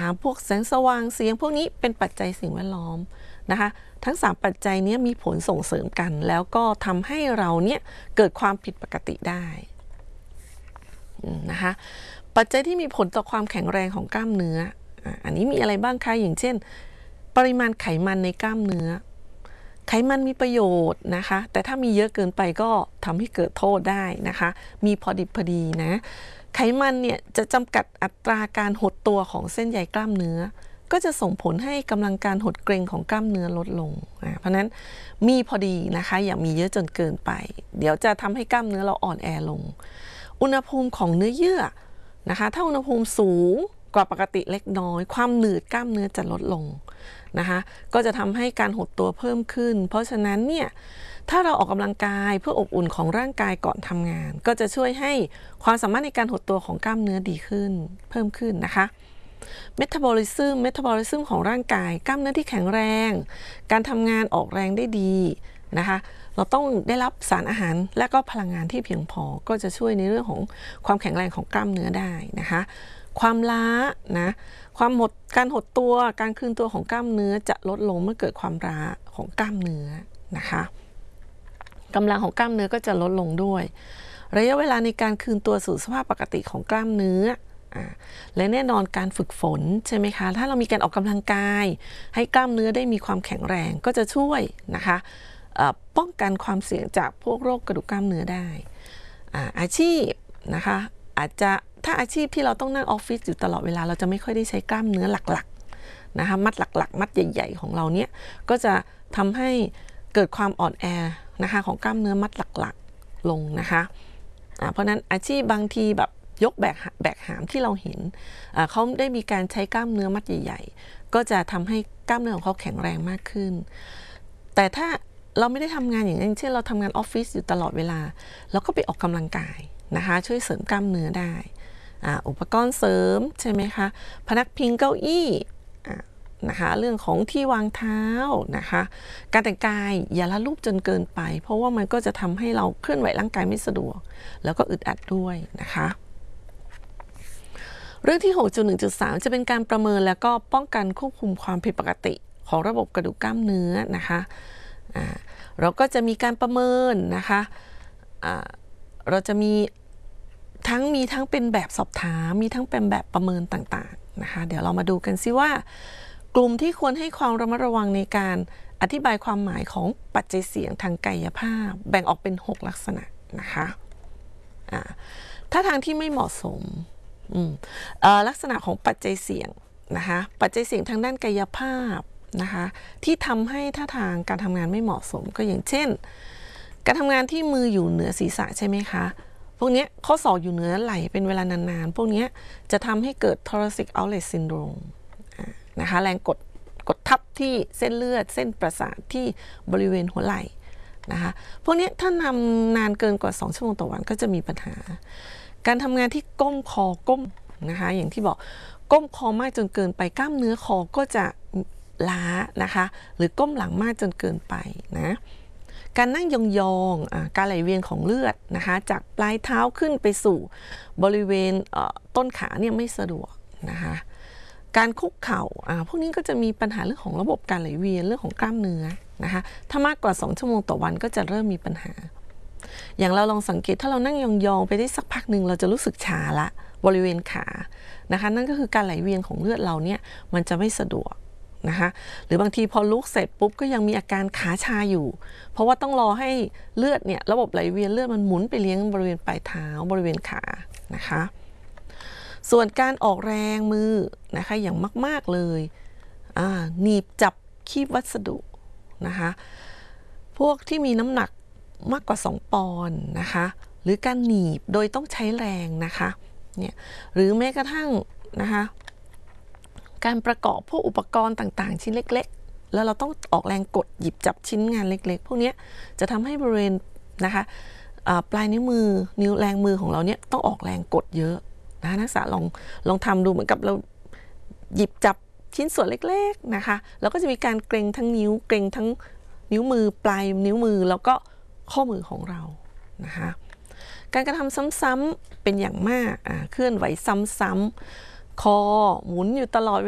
พวกแสงสว่างเสียงพวกนี้เป็นปัจจัยสิ่งแวดล้อมนะคะทั้ง3ปัจจัยนี้มีผลส่งเสริมกันแล้วก็ทำให้เราเนี่ยเกิดความผิดปกติได้นะคะปัจจัยที่มีผลต่อความแข็งแรงของกล้ามเนื้ออันนี้มีอะไรบ้างคะอย่างเช่นปริมาณไขมันในกล้ามเนื้อไขมันมีประโยชน์นะคะแต่ถ้ามีเยอะเกินไปก็ทำให้เกิดโทษได้นะคะมีพอดิบพอดีนะไขมันเนี่ยจะจำกัดอัตราการหดตัวของเส้นใยกล้ามเนื้อก็จะส่งผลให้กำลังการหดเกร็งของกล้ามเนื้อลดลงเพราะนั้นมีพอดีนะคะอย่ามีเยอะจนเกินไปเดี๋ยวจะทำให้กล้ามเนื้อเราอ่อนแอลงอุณหภูมิของเนื้อเยื่อนะคะถ้าอุณหภูมิสูงกว่าปกติเล็กน้อยความหนืดกล้ามเนื้อจะลดลงนะคะก็จะทำให้การหดตัวเพิ่มขึ้นเพราะฉะนั้นเนี่ยถ้าเราออกกำลังกายเพื่ออบอุ่นของร่างกายก่อนทำงานก็จะช่วยให้ความสามารถในการหดตัวของกล้ามเนื้อดีขึ้นเพิ่มขึ้นนะคะเมตาบอลิซึมของร่างกายกล้ามเนื้อที่แข็งแรงการทำงานออกแรงได้ดีนะคะเราต้องได้รับสารอาหารและก็พลังงานที่เพียงพอก็จะช่วยในเรื่องของความแข็งแรงของกล้ามเนื้อได้นะคะความล้านะการหดตัวการคืนตัวของกล้ามเนื้อจะลดลงเมื่อเกิดความล้าของกล้ามเนื้อนะคะกำลังของกล้ามเนื้อก็จะลดลงด้วยระยะเวลาในการคืนตัวสู่สภาพปกติของกล้ามเนื้อและแน่นอนการฝึกฝนใช่ไหมคะถ้าเรามีการออกกำลังกายให้กล้ามเนื้อได้มีความแข็งแรงก็จะช่วยนะคะป้องกันความเสี่ยงจากพวกโรคกระดูกกล้ามเนื้อได้อาชีพนะคะถ้าอาชีพที่เราต้องนั่งออฟฟิศอยู่ตลอดเวลาเราจะไม่ค่อยได้ใช้กล้ามเนื้อหลักๆนะคะมัดหลักๆมัดใหญ่ๆของเราเนี่ยก็จะทำให้เกิดความอ่อนแอนะคะของกล้ามเนื้อมัดหลักๆลงนะคะเพราะนั้นอาชีพบางทีแบบยกแบกหามที่เราเห็นเขาได้มีการใช้กล้ามเนื้อมัดใหญ่ๆก็จะทำให้กล้ามเนื้อของเขาแข็งแรงมากขึ้นแต่ถ้าเราไม่ได้ทำงานอย่างเช่นเราทำงานออฟฟิศอยู่ตลอดเวลาเราก็ไปออกกำลังกายนะคะช่วยเสริมกล้ามเนื้อได้อุปกรณ์เสริมใช่ไหมคะพนักพิงเก้าอี้นะคะเรื่องของที่วางเท้านะคะการแต่งกายอย่าละลูบจนเกินไปเพราะว่ามันก็จะทำให้เราเคลื่อนไหวร่างกายไม่สะดวกแล้วก็อึดอัดด้วยนะคะเรื่องที่ 6.1.3 จะเป็นการประเมินแล้วก็ป้องกันควบคุมความผิดปกติของระบบกระดูกกล้ามเนื้อนะคะเราก็จะมีการประเมินนะคะเราจะมีทั้งเป็นแบบสอบถามมีทั้งเป็นแบบประเมินต่างๆนะคะเดี๋ยวเรามาดูกันซิว่ากลุ่มที่ควรให้ความระมัดระวังในการอธิบายความหมายของปัจจัยเสี่ยงทางกายภาพแบ่งออกเป็น6ลักษณะนะคะถ้าทางที่ไม่เหมาะสมลักษณะของปัจจัยเสี่ยงนะคะปัจจัยเสี่ยงทางด้านกายภาพนะคะที่ทำให้ท่าทางการทำงานไม่เหมาะสมก็อย่างเช่นการทำงานที่มืออยู่เหนือศีรษะใช่ไหมคะพวกนี้ข้อศอกอยู่เหนือไหล่เป็นเวลานานๆพวกนี้จะทำให้เกิด thoracic outlet syndrome นะคะแรงกดทับที่เส้นเลือดเส้นประสาทที่บริเวณหัวไหล่นะคะพวกนี้ถ้านำนานเกินกว่า2 ชั่วโมงต่อวันก็จะมีปัญหาการทำงานที่ก้มคอก้มนะคะอย่างที่บอกก้มคอมากจนเกินไปกล้ามเนื้อคอก็จะล้านะคะหรือก้มหลังมากจนเกินไปนะการนั่งยองๆการไหลเวียนของเลือดนะคะจากปลายเท้าขึ้นไปสู่บริเวณต้นขาเนี่ยไม่สะดวกนะคะการคุกเข่าพวกนี้ก็จะมีปัญหาเรื่องของระบบการไหลเวียนเรื่องของกล้ามเนื้อนะคะถ้ามากกว่า2 ชั่วโมงต่อวันก็จะเริ่มมีปัญหาอย่างเราลองสังเกตถ้าเรานั่งยองๆไปได้สักพักหนึ่งเราจะรู้สึกชาละบริเวณขานะคะนั่นก็คือการไหลเวียนของเลือดเราเนี่ยมันจะไม่สะดวกนะคะหรือบางทีพอลุกเสร็จปุ๊บก็ยังมีอาการขาชาอยู่เพราะว่าต้องรอให้เลือดเนี่ยระบบไหลเวียนเลือดมันหมุนไปเลี้ยงบริเวณปลายเท้าบริเวณขานะคะส่วนการออกแรงมือนะคะอย่างมากๆเลยหนีบจับคีบวัสดุนะคะพวกที่มีน้ำหนักมากกว่า2 ปอนด์นะคะหรือการหนีบโดยต้องใช้แรงนะคะเนี่ยหรือแม้กระทั่งนะคะการประกอบพวกอุปกรณ์ต่างๆชิ้นเล็กๆแล้วเราต้องออกแรงกดหยิบจับชิ้นงานเล็กๆพวกนี้จะทำให้บริเวณนะคะปลายนิ้วมือแรงมือของเราเนี่ยต้องออกแรงกดเยอะนะนักศึกษาลองทำดูเหมือนกับเราหยิบจับชิ้นส่วนเล็กๆนะคะแล้วก็จะมีการเกร็งทั้งนิ้วเกร็งทั้งนิ้วมือปลายนิ้วมือแล้วก็ข้อมือของเรานะคะการกระทำซ้ำๆเป็นอย่างมากเคลื่อนไหวซ้ำๆคอหมุนอยู่ตลอด